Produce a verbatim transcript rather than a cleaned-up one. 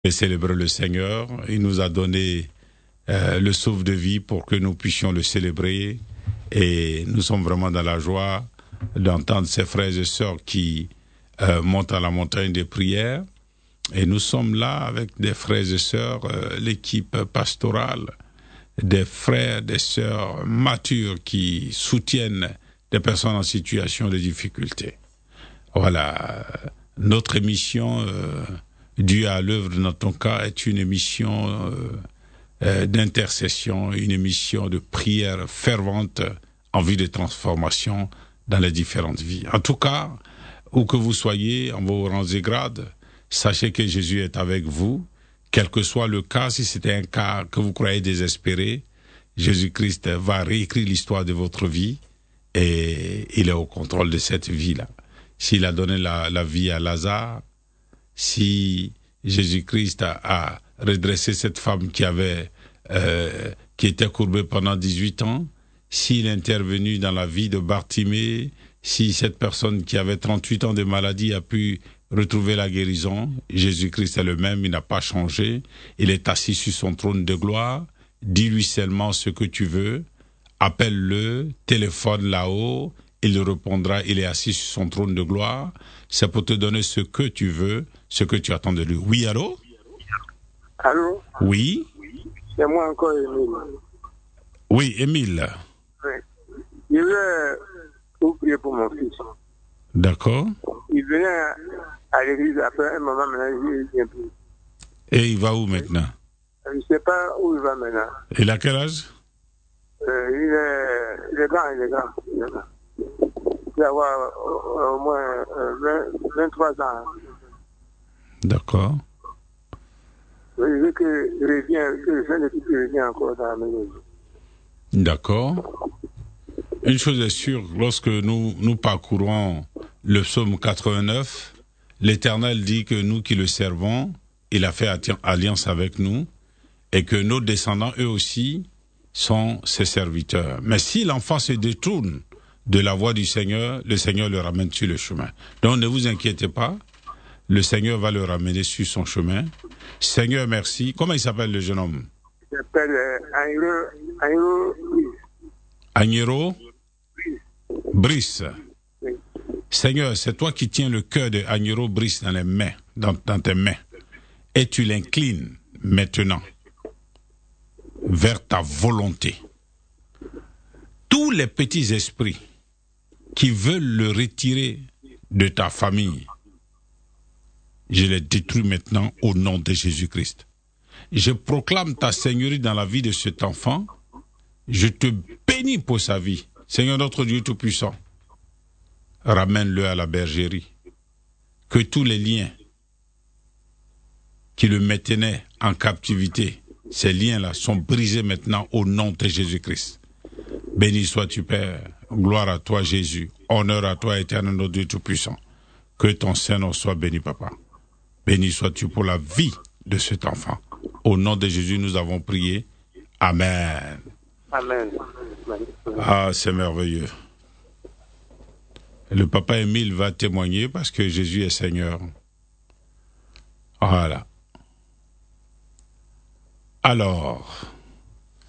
Et célébrer le Seigneur. Il nous a donné euh, le souffle de vie pour que nous puissions le célébrer. Et nous sommes vraiment dans la joie d'entendre ces frères et sœurs qui euh, montent à la montagne des prières. Et nous sommes là avec des frères et sœurs, euh, l'équipe pastorale, des frères, des sœurs matures qui soutiennent des personnes en situation de difficulté. Voilà, notre émission euh, Dieu à l'œuvre dans ton cas est une émission euh, euh, d'intercession, une émission de prière fervente en vue de transformation dans les différentes vies. En tout cas, où que vous soyez, en vos rangs et grades, sachez que Jésus est avec vous, quel que soit le cas. Si c'était un cas que vous croyez désespéré, Jésus-Christ va réécrire l'histoire de votre vie et il est au contrôle de cette vie-là. S'il a donné la, la vie à Lazare, si Jésus-Christ a, a redressé cette femme qui avait, euh, qui était courbée pendant dix-huit ans, s'il est intervenu dans la vie de Bartimée, si cette personne qui avait trente-huit ans de maladie a pu retrouver la guérison, Jésus-Christ est le même, il n'a pas changé, il est assis sur son trône de gloire, dis-lui seulement ce que tu veux, appelle-le, téléphone là-haut, il répondra, il est assis sur son trône de gloire, c'est pour te donner ce que tu veux, ce que tu attends de lui. Oui, allô? Allô? Oui? C'est moi encore, Émile. Oui, Émile. Oui. Je veux vous prier pour mon fils. D'accord. Il venait à l'église après un moment, maintenant il vient plus. Et il va où maintenant? Je ne sais pas où il va maintenant. Il a quel âge? Euh, il, est, il est grand, il est grand. Il est grand. Il doit avoir au, au moins euh, vingt, vingt-trois ans. D'accord. Je veux qu'il revienne, que le Saint-Esprit revienne encore dans la maison. D'accord. Une chose est sûre, lorsque nous, nous parcourons le psaume quatre-vingt-neuf, l'Éternel dit que nous qui le servons, il a fait alliance avec nous et que nos descendants, eux aussi, sont ses serviteurs. Mais si l'enfant se détourne de la voie du Seigneur, le Seigneur le ramène sur le chemin. Donc ne vous inquiétez pas, le Seigneur va le ramener sur son chemin. Seigneur, merci. Comment il s'appelle le jeune homme? Il s'appelle euh, Agnero Agnero Brice. Oui. Seigneur, c'est toi qui tiens le cœur de Agnero Brice dans les mains, dans, dans tes mains. Et tu l'inclines maintenant vers ta volonté. Tous les petits esprits qui veulent le retirer de ta famille, je les détruis maintenant au nom de Jésus-Christ. Je proclame ta seigneurie dans la vie de cet enfant. Je te bénis pour sa vie. Seigneur notre Dieu Tout-Puissant, ramène-le à la bergerie. Que tous les liens qui le maintenaient en captivité, ces liens-là sont brisés maintenant au nom de Jésus-Christ. Béni sois-tu, Père. Gloire à toi, Jésus. Honneur à toi, éternel notre Dieu Tout-Puissant. Que ton Saint-Nom soit béni, Papa. Béni sois-tu pour la vie de cet enfant. Au nom de Jésus, nous avons prié. Amen. Amen. Ah, c'est merveilleux. Le papa Émile va témoigner parce que Jésus est Seigneur. Voilà. Alors...